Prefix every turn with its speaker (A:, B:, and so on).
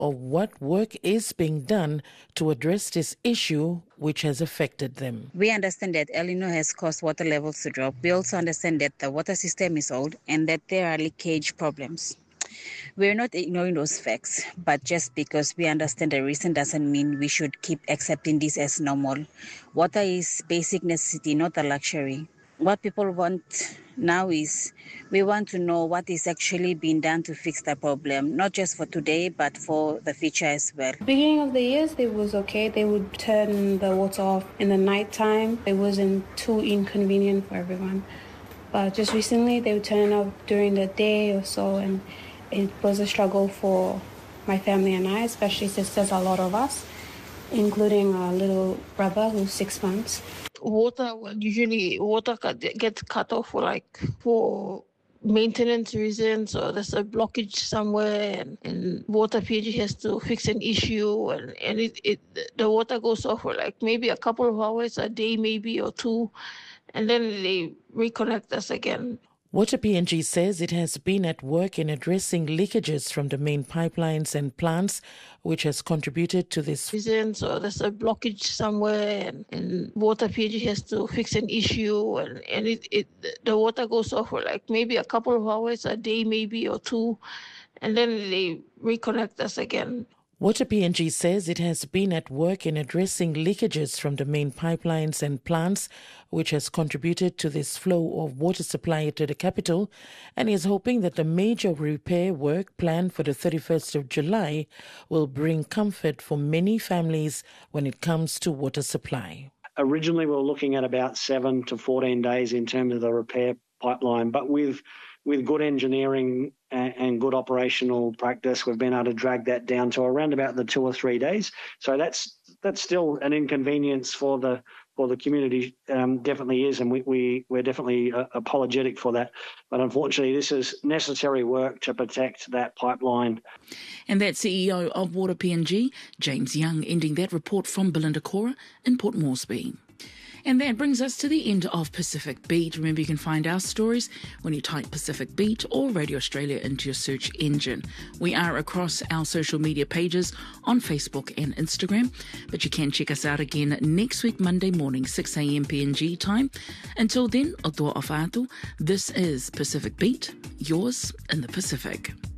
A: of what work is being done to address this issue which has affected them.
B: We understand that El Nino has caused water levels to drop. We also understand that the water system is old and that there are leakage problems. We're not ignoring those facts, but just because we understand the reason doesn't mean we should keep accepting this as normal. Water is basic necessity, not a luxury. What people want now is we want to know what is actually being done to fix the problem, not just for today, but for the future as well.
C: Beginning of the years, it was okay. They would turn the water off in the night time. It wasn't too inconvenient for everyone. But just recently, they would turn it off during the day or so, and it was a struggle for my family and I, especially since there's a lot of us, including our little brother who's 6 months.
D: Usually water gets cut off for maintenance reasons, or there's a blockage somewhere, and water PG has to fix an issue, and the water goes off for maybe a couple of hours a day, maybe, or two, and then they reconnect us again.
A: Water PNG says it has been at work in addressing leakages from the main pipelines and plants, which has contributed to this
D: reasons, or there's a blockage somewhere, and water PG has to fix an issue, and the water goes off for maybe a couple of hours a day, maybe, or two, and then they reconnect us again.
A: Water PNG says it has been at work in addressing leakages from the main pipelines and plants, which has contributed to this flow of water supply to the capital, and is hoping that the major repair work planned for the 31st of July will bring comfort for many families when it comes to water supply.
E: Originally, we were looking at about 7 to 14 days in terms of the repair pipeline, but with good engineering and good operational practice, we've been able to drag that down to around about the 2 or 3 days. So that's still an inconvenience for the community, definitely is, and we're definitely apologetic for that. But unfortunately, this is necessary work to protect that pipeline.
F: And that's CEO of Water PNG, James Young, ending that report from Belinda Cora in Port Moresby. And that brings us to the end of Pacific Beat. Remember, you can find our stories when you type Pacific Beat or Radio Australia into your search engine. We are across our social media pages on Facebook and Instagram, but you can check us out again next week, Monday morning, 6 a.m. PNG time. Until then, o toa awhātu, this is Pacific Beat, yours in the Pacific.